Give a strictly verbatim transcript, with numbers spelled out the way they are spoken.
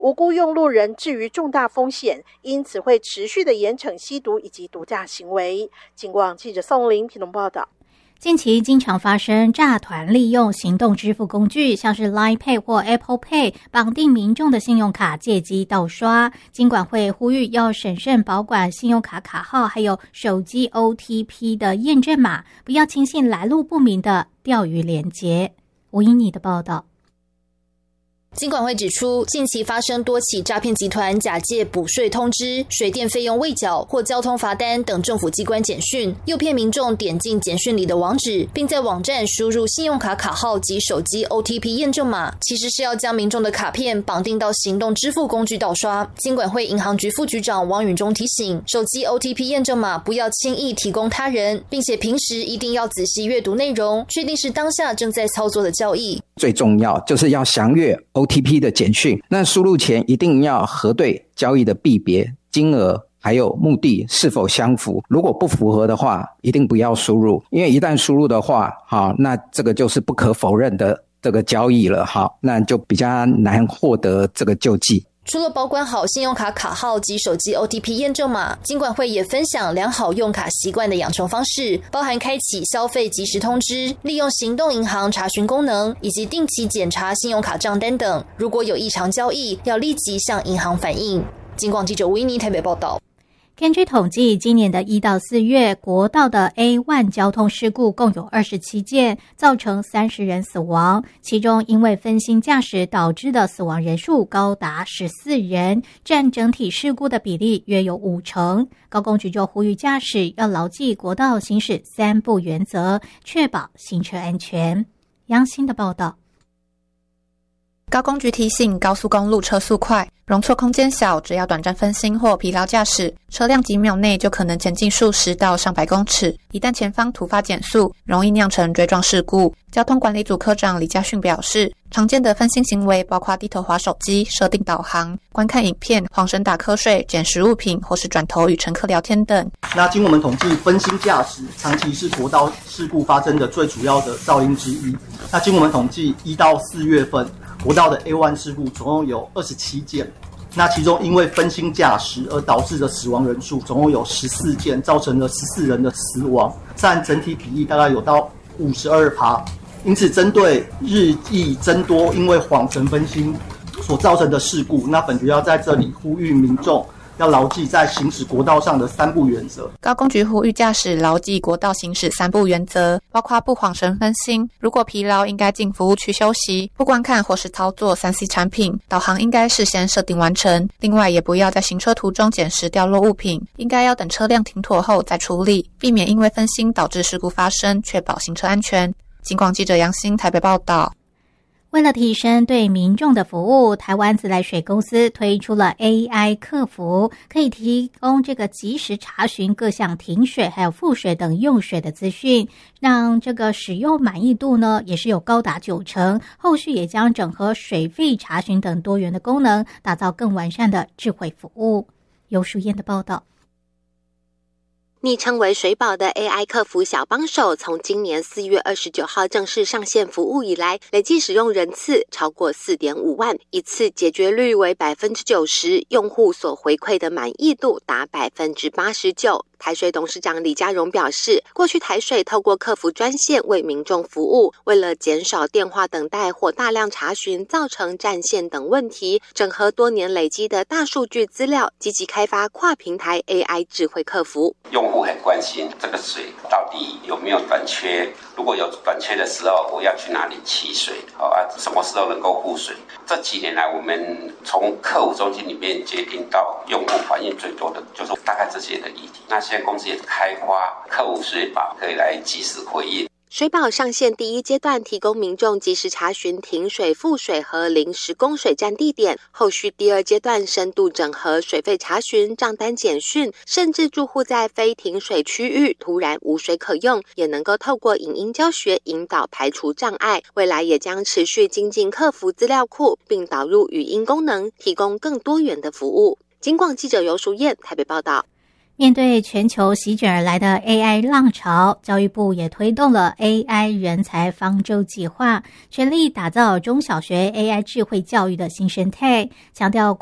无辜用路人置于重大风险，因此会持续的严惩吸毒以及毒驾行为。警广记者宋玲屏东报道。 近期经常发生诈团利用行动支付工具，像是 Line Pay 或 Apple Pay 绑定民众的信用卡借机盗刷。金管会呼吁要审慎保管信用卡卡号，还有手机 O T P 的验证码，不要轻信来路不明的钓鱼连结。吴英妮的报道。 金管会指出，近期发生多起诈骗集团假借补税通知、水电费用未缴或交通罚单等政府机关简讯，诱骗民众点进简讯里的网址，并在网站输入信用卡卡号及手机 O T P 验证码，其实是要将民众的卡片绑定到行动支付工具盗刷。金管会银行局副局长王允中提醒，手机 O T P 验证码不要轻易提供他人，并且平时一定要仔细阅读内容，确定是当下正在操作的交易。 最重要就是要详阅 O T P 的简讯，那输入前一定要核对交易的币别、金额还有目的是否相符，如果不符合的话一定不要输入，因为一旦输入的话好，那这个就是不可否认的这个交易了，好，那就比较难获得这个救济。 除了保管好信用卡卡号及手机 O T P 验证码，金管会也分享良好用卡习惯的养成方式，包含开启消费即时通知、利用行动银行查询功能，以及定期检查信用卡账单等。如果有异常交易，要立即向银行反映。金广记者吴依妮台北报道。 根据统计，今年的一到四月，国道的 A 一 交通事故共有二十七件，造成三十人死亡，其中因为分心驾驶导致的死亡人数高达十四人，占整体事故的比例约有五成。高公局就呼吁驾驶要牢记国道行驶三不原则，确保行车安全。杨欣的报道。 高公局提醒，高速公路车速快，容错空间小，只要短暂分心或疲劳驾驶，车辆几秒内就可能前进数十到上百公尺。一旦前方突发减速，容易酿成追撞事故。交通管理组科长李家训表示，常见的分心行为包括低头滑手机、设定导航、观看影片、晃神打瞌睡、捡拾物品或是转头与乘客聊天等。 那经我们统计，分心驾驶长期是国道事故发生的最主要的噪音之一。那经我们统计，一到四月份国道的 A 一 事故总共有二十七件，那其中因为分心驾驶而导致的死亡人数总共有十四件，造成了十四人的死亡，占整体比例大概有到 百分之五十二。因此，针对日益增多因为恍神分心所造成的事故，那本局要在这里呼吁民众要牢记在行驶国道上的三不原则。 高公局呼吁驾驶牢记国道行驶三不原则，包括不晃神分心，如果疲劳应该进服务区休息，不观看或是操作 三 C 产品，导航应该事先设定完成。另外，也不要在行车途中捡拾掉落物品，应该要等车辆停妥后再处理，避免因为分心导致事故发生，确保行车安全。警广记者杨欣台北报道。 为了提升对民众的服务，台湾自来水公司推出了 A I 客服，可以提供这个即时查询各项停水还有复水等用水的资讯，让这个使用满意度呢也是有高达九成。后续也将整合水费查询等多元的功能，打造更完善的智慧服务。尤淑燕的报道。 昵称为水宝的 A I 客服小帮手，从今年四月二十九号正式上线服务以来，累计使用人次超过 四点五万，一次解决率为 百分之九十， 用户所回馈的满意度达 百分之八十九。台水董事长李家荣表示，过去台水透过客服专线为民众服务，为了减少电话等待或大量查询造成占线等问题，整合多年累积的大数据资料，积极开发跨平台 A I 智慧客服。 用户很关心这个水到底有没有短缺，如果有短缺的时候，我要去哪里取水？好啊，什么时候能够复水？这几年来，我们从客服中心里面接听到用户反映最多的，就是大概这些的议题。那现在公司也开发客服水宝，可以来及时回应。 水宝上线第一阶段提供民众及时查询停水、复水和临时供水站地点，后续第二阶段深度整合水费查询、账单简讯，甚至住户在非停水区域突然无水可用，也能够透过影音教学引导排除障碍。未来也将持续精进客服资料库，并导入语音功能，提供更多元的服务。警广记者尤淑燕台北报道。 面对全球席卷而来的 A I 浪潮，教育部也推动了 A I 人才方舟计划，全力打造中小学 A I 智慧教育的新生态，强调